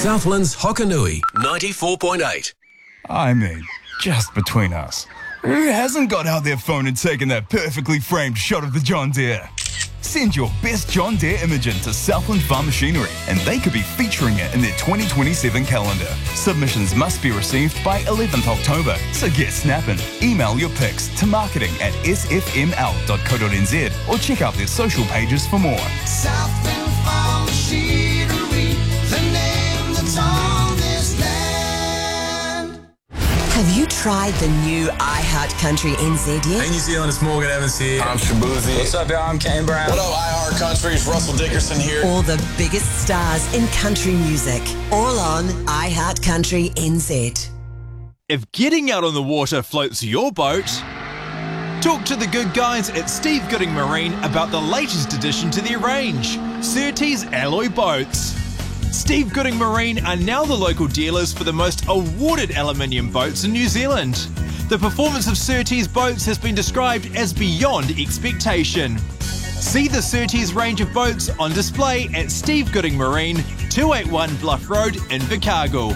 Southland's Hokanui 94.8. I mean, just between us, who hasn't got out their phone and taken that perfectly framed shot of the John Deere? Send your best John Deere imaging to Southland Farm Machinery and they could be featuring it in their 2027 calendar. Submissions must be received by 11th October, so get snapping. Email your pics to marketing@sfml.co.nz or check out their social pages for more. Southland Farm Machinery, the name that's on this land. Have you tried the new iHeart Country NZ yet? Hey New Zealand, it's Morgan Evans here. I'm Shabuzi. What's up, y'all? I'm Kane Brown. What up, iHeart Country? It's Russell Dickerson here. All the biggest stars in country music, all on iHeart Country NZ. If getting out on the water floats your boat, talk to the good guys at Steve Gooding Marine about the latest addition to their range, Surtees Alloy Boats. Steve Gooding Marine are now the local dealers for the most awarded aluminium boats in New Zealand. The performance of Surtees boats has been described as beyond expectation. See the Surtees range of boats on display at Steve Gooding Marine, 281 Bluff Road in Invercargill.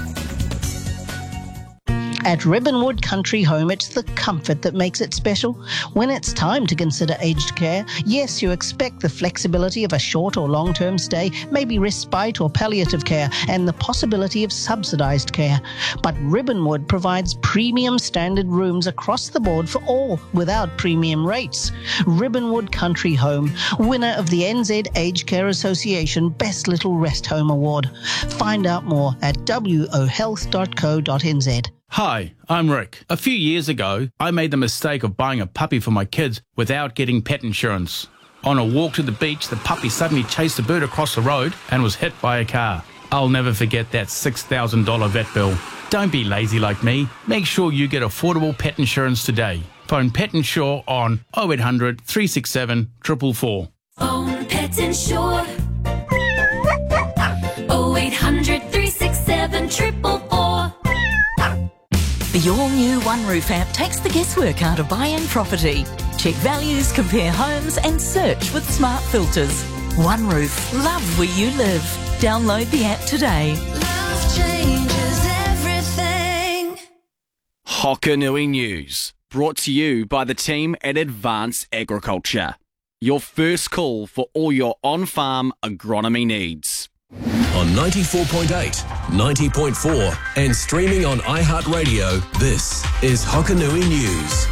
At Ribbonwood Country Home, it's the comfort that makes it special. When it's time to consider aged care, yes, you expect the flexibility of a short or long-term stay, maybe respite or palliative care, and the possibility of subsidised care. But Ribbonwood provides premium standard rooms across the board for all, without premium rates. Ribbonwood Country Home, winner of the NZ Aged Care Association Best Little Rest Home Award. Find out more at wohealth.co.nz. Hi, I'm Rick. A few years ago, I made the mistake of buying a puppy for my kids without getting pet insurance. On a walk to the beach, the puppy suddenly chased a bird across the road and was hit by a car. I'll never forget that $6,000 vet bill. Don't be lazy like me. Make sure you get affordable pet insurance today. Phone Pet Insure on 0800 367 444. Phone Pet Insure 0800 367 444. The all-new One Roof app takes the guesswork out of buying property. Check values, compare homes and search with smart filters. One Roof, love where you live. Download the app today. Love changes everything. Hokanui News, brought to you by the team at Advanced Agriculture. Your first call for all your on-farm agronomy needs. On 94.8, 90.4 and streaming on iHeartRadio, this is Hokanui News.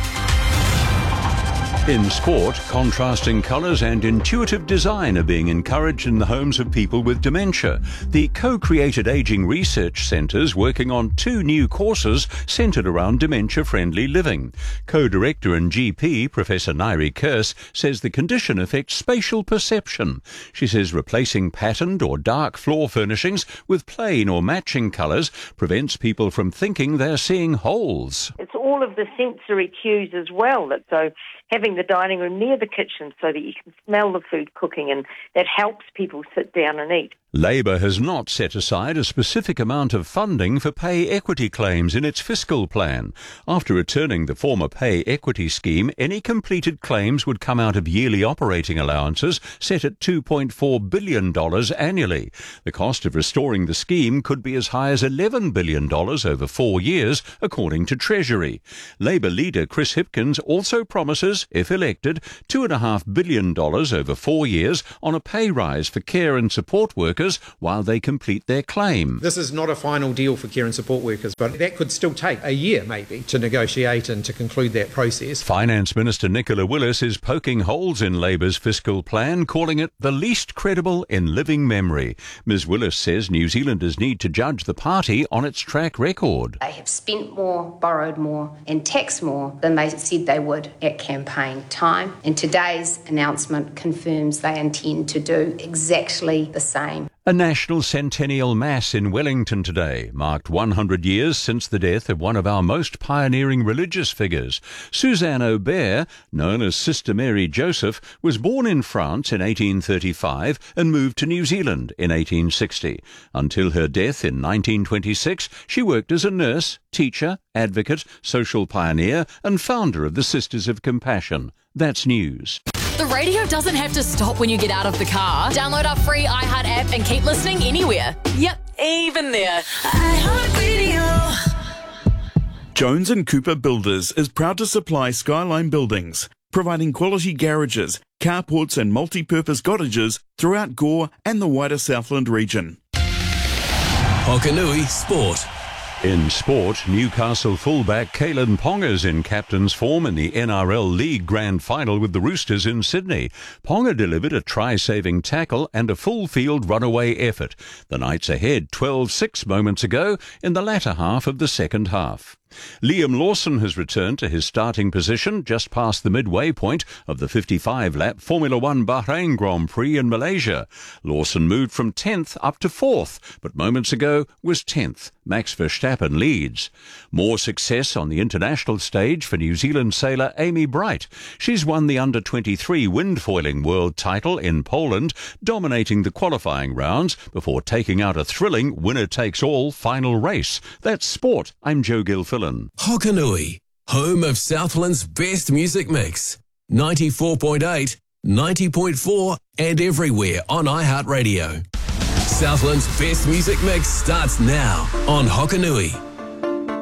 In sport, contrasting colours and intuitive design are being encouraged in the homes of people with dementia. The co-created Ageing Research Centre's working on 2 new courses centred around dementia-friendly living. Co-director and GP, Professor Nairi Kirse, says the condition affects spatial perception. She says replacing patterned or dark floor furnishings with plain or matching colours prevents people from thinking they're seeing holes. It's all of the sensory cues as well, so having the dining room near the kitchen so that you can smell the food cooking, and that helps people sit down and eat. Labor has not set aside a specific amount of funding for pay equity claims in its fiscal plan. After returning the former pay equity scheme, any completed claims would come out of yearly operating allowances set at $2.4 billion annually. The cost of restoring the scheme could be as high as $11 billion over 4 years, according to Treasury. Labor leader Chris Hipkins also promises, if elected, $2.5 billion over 4 years on a pay rise for care and support workers while they complete their claim. This is not a final deal for care and support workers, but that could still take a year maybe to negotiate and to conclude that process. Finance Minister Nicola Willis is poking holes in Labour's fiscal plan, calling it the least credible in living memory. Ms Willis says New Zealanders need to judge the party on its track record. They have spent more, borrowed more and taxed more than they said they would at campaign time. And today's announcement confirms they intend to do exactly the same. A national centennial mass in Wellington today marked 100 years since the death of one of our most pioneering religious figures. Suzanne Aubert, known as Sister Mary Joseph, was born in France in 1835 and moved to New Zealand in 1860. Until her death in 1926, she worked as a nurse, teacher, advocate, social pioneer and founder of the Sisters of Compassion. That's news. The radio doesn't have to stop when you get out of the car. Download our free iHeart app and keep listening anywhere. Yep, even there. iHeartRadio. Jones & Cooper Builders is proud to supply Skyline Buildings, providing quality garages, carports and multi-purpose cottages throughout Gore and the wider Southland region. Hokanui Sport. In sport, Newcastle fullback Kalen Ponga's in captain's form in the NRL League Grand Final with the Roosters in Sydney. Ponga delivered a try-saving tackle and a full-field runaway effort. The Knights ahead 12-6 moments ago in the latter half of the second half. Liam Lawson has returned to his starting position just past the midway point of the 55-lap Formula One Bahrain Grand Prix in Malaysia. Lawson moved from 10th up to 4th, but moments ago was 10th. Max Verstappen leads. More success on the international stage for New Zealand sailor Amy Bright. She's won the under-23 windfoiling world title in Poland, dominating the qualifying rounds before taking out a thrilling winner-takes-all final race. That's sport. I'm Joe Gilfillan. Hokanui, home of Southland's best music mix. 94.8, 90.4 and everywhere on iHeartRadio. Southland's best music mix starts now on Hokanui.